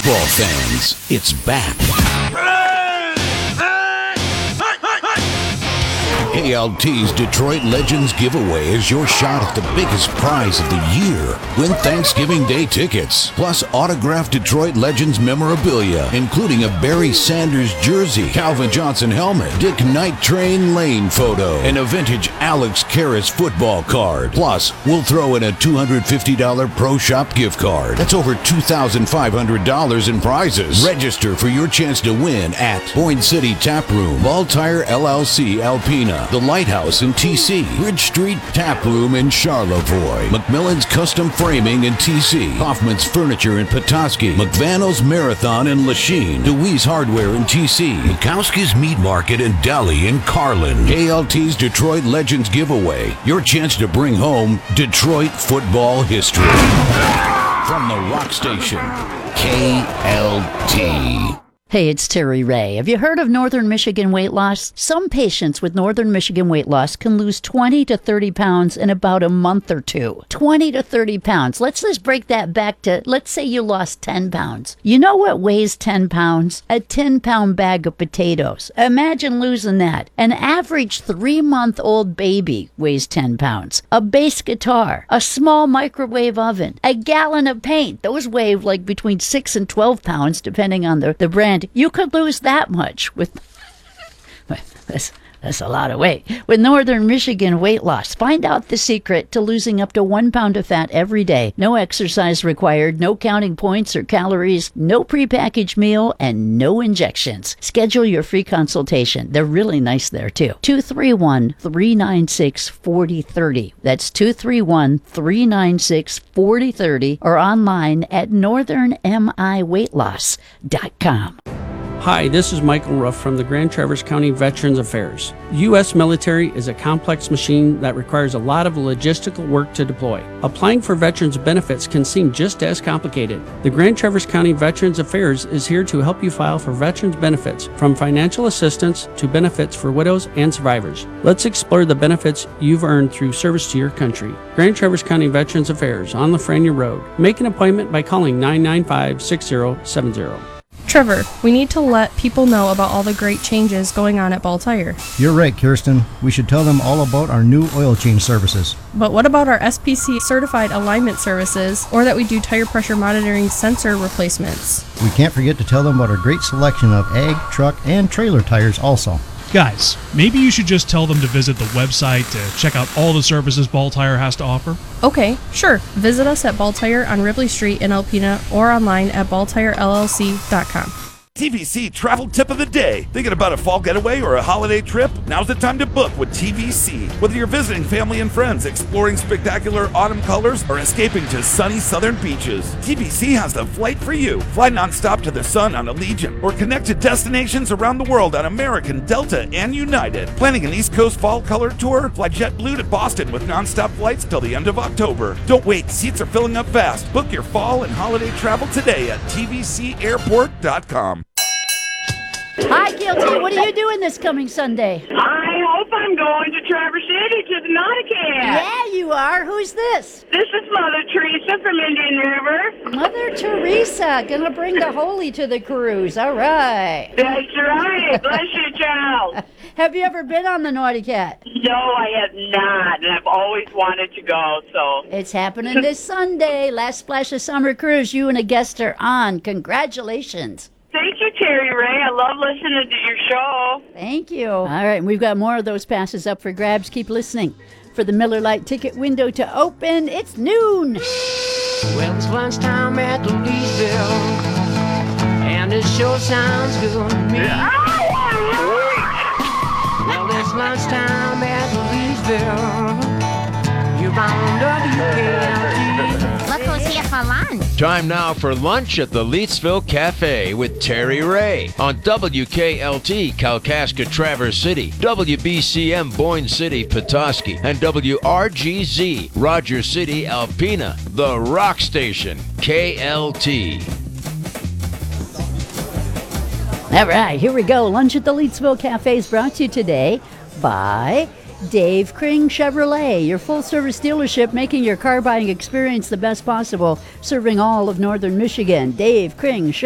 football fans, it's back. KLT's Detroit Legends giveaway is your shot at the biggest prize of the year. Win Thanksgiving Day tickets, plus autographed Detroit Legends memorabilia, including a Barry Sanders jersey, Calvin Johnson helmet, Dick Night Train Lane photo, and a vintage Alex Karras football card. Plus, we'll throw in a $250 Pro Shop gift card. That's over $2,500 in prizes. Register for your chance to win at Boyne City Tap Room, Ball Tire LLC Alpena, The Lighthouse in TC, Bridge Street Tap Room in Charlevoix, McMillan's Custom Framing in TC, Hoffman's Furniture in Petoskey, McVano's Marathon in Lachine, DeWeese Hardware in TC, Mikowski's Meat Market in Delhi and Carlin. KLT's Detroit Legends giveaway, your chance to bring home Detroit football history. From the Rock Station, KLT. Hey, it's Terry Ray. Have you heard of Northern Michigan weight loss? Some patients with Northern Michigan weight loss can lose 20 to 30 pounds in about a month or two. 20 to 30 pounds. Let's just break that back to, let's say you lost 10 pounds. You know what weighs 10 pounds? A 10-pound bag of potatoes. Imagine losing that. An average 3-month-old baby weighs 10 pounds. A bass guitar. A small microwave oven. A gallon of paint. Those weigh like between 6 and 12 pounds, depending on the brand. You could lose that much with that's a lot of weight. With Northern Michigan weight loss, find out the secret to losing up to 1 pound of fat every day. No exercise required, no counting points or calories, no prepackaged meal, and no injections. Schedule your free consultation. They're really nice there too. 231-396-4030. That's 231-396-4030 or online at northernmiweightloss.com. Hi, this is Michael Ruff from the Grand Traverse County Veterans Affairs. The U.S. military is a complex machine that requires a lot of logistical work to deploy. Applying for veterans benefits can seem just as complicated. The Grand Traverse County Veterans Affairs is here to help you file for veterans benefits, from financial assistance to benefits for widows and survivors. Let's explore the benefits you've earned through service to your country. Grand Traverse County Veterans Affairs on Lafreniere Road. Make an appointment by calling 995-6070. Trevor, we need to let people know about all the great changes going on at Ball Tire. You're right, Kirsten. We should tell them all about our new oil change services. But what about our SPC certified alignment services, or that we do tire pressure monitoring sensor replacements? We can't forget to tell them about our great selection of ag, truck, and trailer tires also. Guys, maybe you should just tell them to visit the website to check out all the services Ball Tire has to offer. Okay, sure. Visit us at Ball Tire on Ripley Street in Alpena or online at balltirellc.com. TVC Travel Tip of the Day. Thinking about a fall getaway or a holiday trip? Now's the time to book with TVC. Whether you're visiting family and friends, exploring spectacular autumn colors, or escaping to sunny southern beaches, TVC has the flight for you. Fly nonstop to the sun on Allegiant, or connect to destinations around the world on American, Delta, and United. Planning an East Coast fall color tour? Fly JetBlue to Boston with nonstop flights till the end of October. Don't wait, seats are filling up fast. Book your fall and holiday travel today at tvcairport.com. Hi, KLT. What are you doing this coming Sunday? I hope I'm going to Traverse City to the Nautica. Yeah, you are. Who's this? This is Mother Teresa from Indian River. Mother Teresa, gonna bring the holy to the cruise. All right. That's right. Bless you, child. Have you ever been on the Naughty Cat? No, I have not, and I've always wanted to go, so. It's happening this Sunday. Last Splash of Summer Cruise. You and a guest are on. Congratulations. Thank you, Terry Ray. I love listening to your show. Thank you. All right, we've got more of those passes up for grabs. Keep listening. For the Miller Lite ticket window to open, it's noon. Well, it's lunchtime at Leesville, and it sure sounds good to me. Well, it's lunchtime at Leesville. You're on WKLT. Look who's here for lunch. Time now for lunch at the Leetsville Cafe with Terry Ray on WKLT Kalkaska Traverse City, WBCM Boyne City Petoskey, and WRGZ Rogers City Alpena, the Rock Station, KLT. All right, here we go. Lunch at the Leetsville Cafe is brought to you today by Dave Kring Chevrolet, your full-service dealership making your car buying experience the best possible, serving all of northern Michigan. Dave Kring